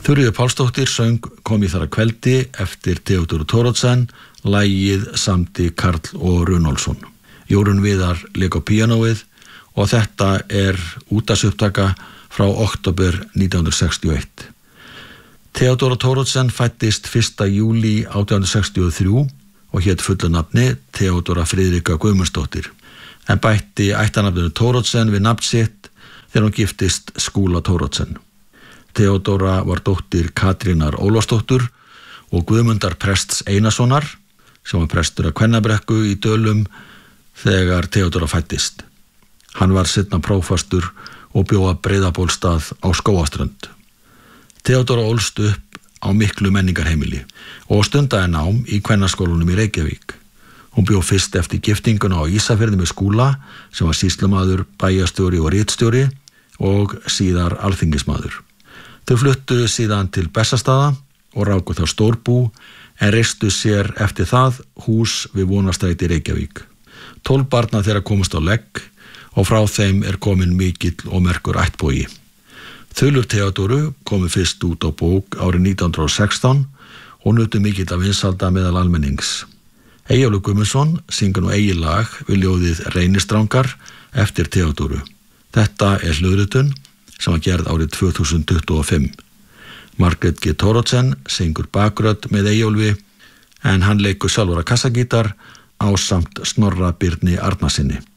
Þuríður Pálsdóttir söng Kom ég þar að kveldi eftir Theodóru Thoroddsen, lagið samdi Karl og Runólfsson. Jórunn Viðar lék á píanóið og þetta útvarpsupptaka frá október 1961. Theodóra Thoroddsen fæddist 1. júlí 1863 og hét fullu nafni Theodóra Friðrika Guðmundsdóttir, en bætti ættarnafninu Thoroddsen við nafn sitt þegar hún giftist Skúla Thoroddsen. Theodóra var dóttir Katrínar Ólafsdóttur og Guðmundar prests Einarssonar, sem var prestur að Kvennabrekku í Dölum þegar Theodóra fæddist. Hann var seinna prófastur og bjó að Breiðabólstað á Skógarströnd. Theodóra ólst upp á miklu menningarheimili og stundaði nám í Kvennaskólanum í Reykjavík. Hún bjó fyrst eftir giftinguna á Ísafirði með Skúla, sem var sýslumaður, bæjarstjóri og ritstjóri, og síðar alþingismaður. Þau fluttu síðan til Bessastaða og ráku þá stórbú, en reistu sér eftir það hús við Vonarstræti í Reykjavík. 12 barna þeirra komust á legg og frá þeim komin mikill og merkur ættbogi. Þulur Theodóru komu fyrst út á bók árið 1916 og nutu mikill af vinsælda meðal almennings. Eyjólfur Guðmundsson syngur nú eigið lag við ljóðið Reynistrangar eftir Theodóru. Þetta hljóðritun sem var gerð árið 2025. Margrét G. Thoroddsen syngur bakrödd með Eyjólfi, en hann leikur sjálfur á kassagítar ásamt Snorra Birni Arnarsinni.